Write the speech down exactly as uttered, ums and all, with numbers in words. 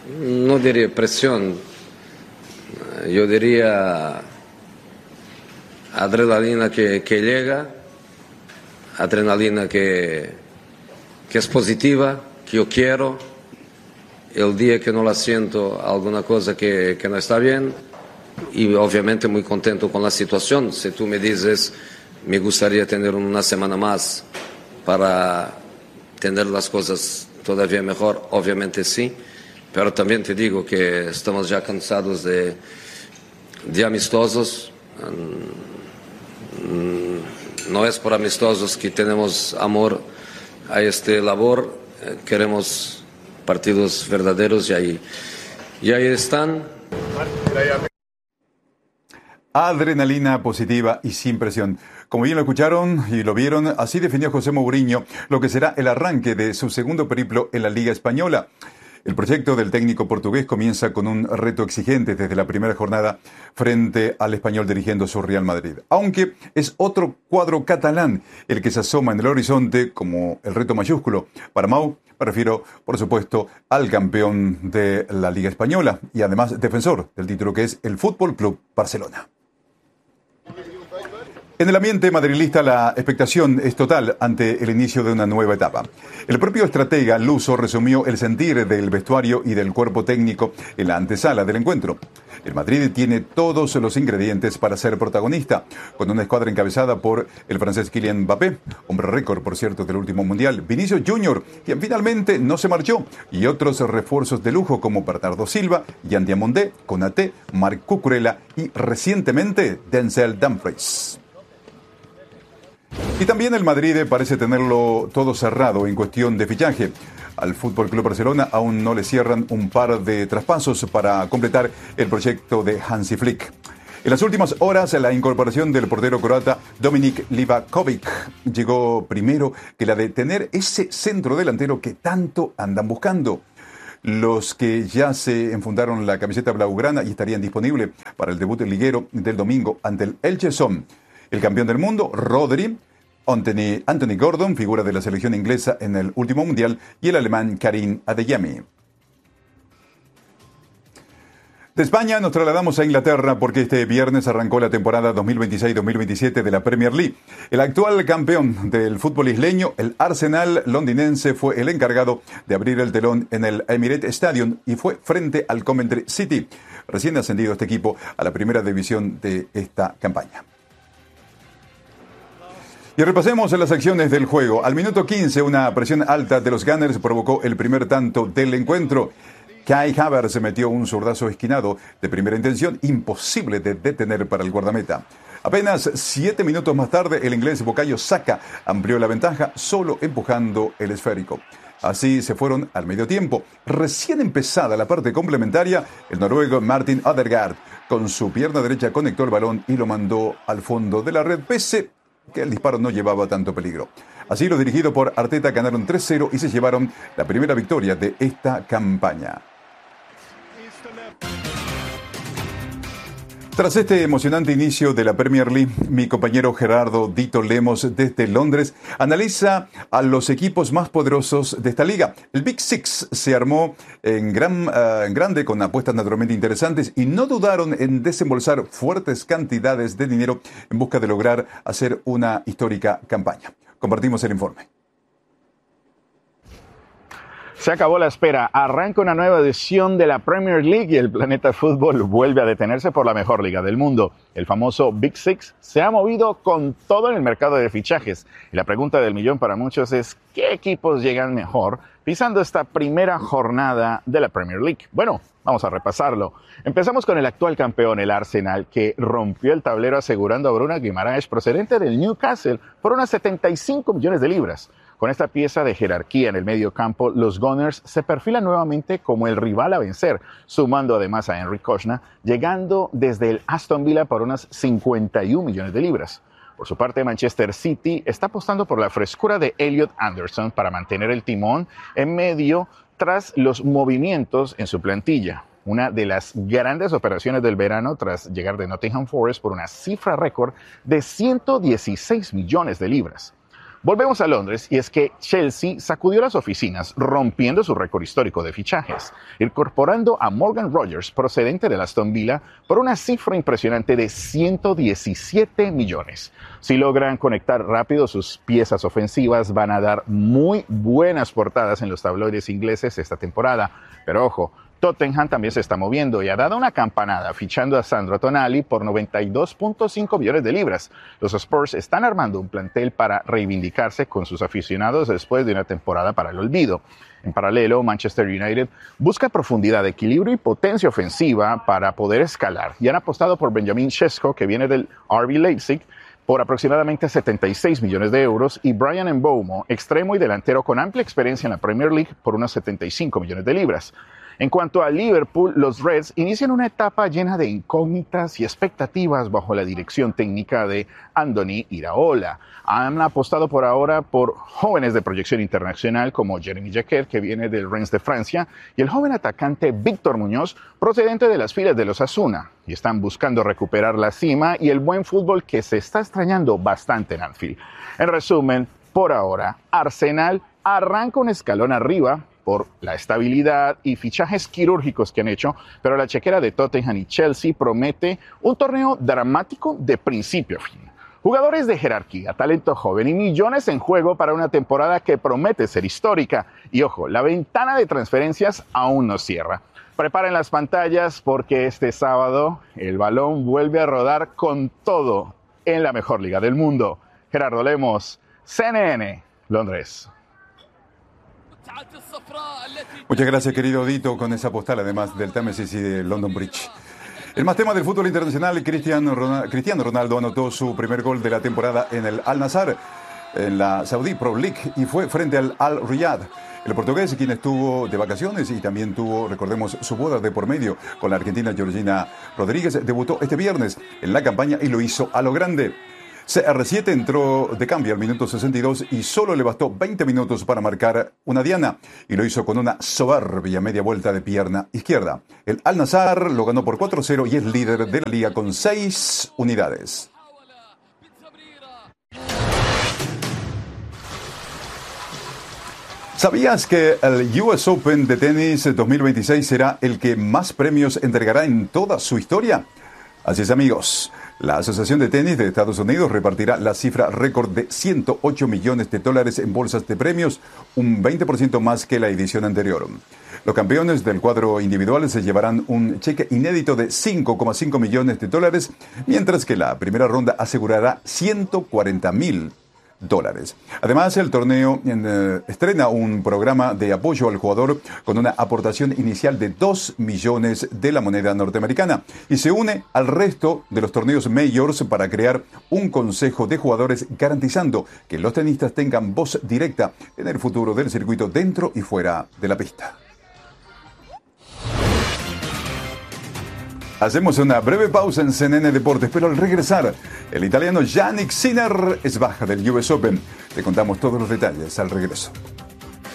no diría presión, yo diría adrenalina que, que llega, adrenalina que, que es positiva, que yo quiero. El día que no la siento, alguna cosa que, que no está bien, y obviamente muy contento con la situación. Si tú me dices, me gustaría tener una semana más para tener las cosas todavía mejor, obviamente sí, pero también te digo que estamos ya cansados de, de amistosos. No es por amistosos que tenemos amor a esta labor, queremos partidos verdaderos y ahí, y ahí están. Adrenalina positiva y sin presión. Como bien lo escucharon y lo vieron, así definió José Mourinho lo que será el arranque de su segundo periplo en la Liga Española. El proyecto del técnico portugués comienza con un reto exigente desde la primera jornada frente al Español dirigiendo su Real Madrid. Aunque es otro cuadro catalán el que se asoma en el horizonte como el reto mayúsculo. Para Mau, me refiero, por supuesto, al campeón de la Liga Española y además defensor del título que es el F C Club Barcelona. En el ambiente madrilista la expectación es total ante el inicio de una nueva etapa. El propio estratega luso resumió el sentir del vestuario y del cuerpo técnico en la antesala del encuentro. El Madrid tiene todos los ingredientes para ser protagonista, con una escuadra encabezada por el francés Kylian Mbappé, hombre récord, por cierto, del último mundial, Vinicius Junior, quien finalmente no se marchó, y otros refuerzos de lujo como Bernardo Silva, Yan Diamandé, Konaté, Marc Cucurella y recientemente Denzel Dumfries. Y también el Madrid parece tenerlo todo cerrado en cuestión de fichaje. Al F C Club Barcelona aún no le cierran un par de traspasos para completar el proyecto de Hansi Flick. En las últimas horas, la incorporación del portero croata Dominik Livakovic llegó primero que la de tener ese centro delantero que tanto andan buscando. Los que ya se enfundaron la camiseta blaugrana y estarían disponibles para el debut liguero del domingo ante el Elche son el campeón del mundo, Rodri, Anthony, Anthony Gordon, figura de la selección inglesa en el último mundial, y el alemán Karim Adeyemi. De España nos trasladamos a Inglaterra porque este viernes arrancó la temporada dos mil veintiséis dos mil veintisiete de la Premier League. El actual campeón del fútbol isleño, el Arsenal londinense, fue el encargado de abrir el telón en el Emirates Stadium y fue frente al Coventry City, recién ascendido este equipo a la primera división de esta campaña. Y repasemos las acciones del juego. Al minuto quince, una presión alta de los Gunners provocó el primer tanto del encuentro. Kai Havertz se metió un zurdazo esquinado de primera intención, imposible de detener para el guardameta. Apenas siete minutos más tarde, el inglés Bukayo Saka amplió la ventaja, solo empujando el esférico. Así se fueron al medio tiempo. Recién empezada la parte complementaria, el noruego Martin Ødegaard con su pierna derecha conectó el balón y lo mandó al fondo de la red, pese que el disparo no llevaba tanto peligro. Así, los dirigidos por Arteta ganaron tres cero y se llevaron la primera victoria de esta campaña. Tras este emocionante inicio de la Premier League, mi compañero Gerardo Dito Lemos desde Londres analiza a los equipos más poderosos de esta liga. El Big Six se armó en, gran, uh, en grande con apuestas naturalmente interesantes y no dudaron en desembolsar fuertes cantidades de dinero en busca de lograr hacer una histórica campaña. Compartimos el informe. Se acabó la espera, arranca una nueva edición de la Premier League y el planeta fútbol vuelve a detenerse por la mejor liga del mundo. El famoso Big Six se ha movido con todo en el mercado de fichajes. Y la pregunta del millón para muchos es, ¿qué equipos llegan mejor pisando esta primera jornada de la Premier League? Bueno, vamos a repasarlo. Empezamos con el actual campeón, el Arsenal, que rompió el tablero asegurando a Bruno Guimaraes, procedente del Newcastle, por unas setenta y cinco millones de libras. Con esta pieza de jerarquía en el medio campo, los Gunners se perfilan nuevamente como el rival a vencer, sumando además a Henry Kochna, llegando desde el Aston Villa por unas cincuenta y un millones de libras. Por su parte, Manchester City está apostando por la frescura de Elliot Anderson para mantener el timón en medio tras los movimientos en su plantilla. Una de las grandes operaciones del verano tras llegar de Nottingham Forest por una cifra récord de ciento dieciséis millones de libras. Volvemos a Londres y es que Chelsea sacudió las oficinas rompiendo su récord histórico de fichajes, incorporando a Morgan Rogers procedente de Aston Villa por una cifra impresionante de ciento diecisiete millones. Si logran conectar rápido sus piezas ofensivas van a dar muy buenas portadas en los tabloides ingleses esta temporada, pero ojo, Tottenham también se está moviendo y ha dado una campanada fichando a Sandro Tonali por noventa y dos punto cinco millones de libras. Los Spurs están armando un plantel para reivindicarse con sus aficionados después de una temporada para el olvido. En paralelo, Manchester United busca profundidad, equilibrio y potencia ofensiva para poder escalar y han apostado por Benjamin Sesko, que viene del R B Leipzig, por aproximadamente setenta y seis millones de euros, y Brian Mbeumo, extremo y delantero con amplia experiencia en la Premier League, por unos setenta y cinco millones de libras. En cuanto a Liverpool, los Reds inician una etapa llena de incógnitas y expectativas bajo la dirección técnica de Andoni Iraola. Han apostado por ahora por jóvenes de proyección internacional como Jeremy Jacquet, que viene del Rennes de Francia, y el joven atacante Víctor Muñoz, procedente de las filas de los Asuna. Y están buscando recuperar la cima y el buen fútbol que se está extrañando bastante en Anfield. En resumen, por ahora, Arsenal arranca un escalón arriba por la estabilidad y fichajes quirúrgicos que han hecho, pero la chequera de Tottenham y Chelsea promete un torneo dramático de principio a fin. Jugadores de jerarquía, talento joven y millones en juego para una temporada que promete ser histórica. Y ojo, la ventana de transferencias aún no cierra. Preparen las pantallas porque este sábado el balón vuelve a rodar con todo en la mejor liga del mundo. Gerardo Lemos, C N N, Londres. Muchas gracias, querido Dito, con esa postal, además del Támesis y del London Bridge. El más tema del fútbol internacional, Cristiano Ronaldo, Cristiano Ronaldo anotó su primer gol de la temporada en el Al-Nassr, en la Saudi Pro League, y fue frente al Al-Riyadh. El portugués, quien estuvo de vacaciones y también tuvo, recordemos, su boda de por medio con la argentina Georgina Rodríguez, debutó este viernes en la campaña y lo hizo a lo grande. C R siete entró de cambio al minuto sesenta y dos y solo le bastó veinte minutos para marcar una diana, y lo hizo con una soberbia media vuelta de pierna izquierda. El Al-Nassr lo ganó por cuatro cero y es líder de la liga con seis unidades. ¿Sabías que el U S Open de tenis dos mil veintiséis será el que más premios entregará en toda su historia? Así es, amigos. La Asociación de Tenis de Estados Unidos repartirá la cifra récord de ciento ocho millones de dólares en bolsas de premios, un veinte por ciento más que la edición anterior. Los campeones del cuadro individual se llevarán un cheque inédito de cinco coma cinco millones de dólares, mientras que la primera ronda asegurará ciento cuarenta mil dólares. Además, el torneo eh, estrena un programa de apoyo al jugador con una aportación inicial de dos millones de la moneda norteamericana y se une al resto de los torneos majors para crear un consejo de jugadores garantizando que los tenistas tengan voz directa en el futuro del circuito dentro y fuera de la pista. Hacemos una breve pausa en C N N Deportes, pero al regresar, el italiano Jannik Sinner es baja del U S Open. Te contamos todos los detalles al regreso.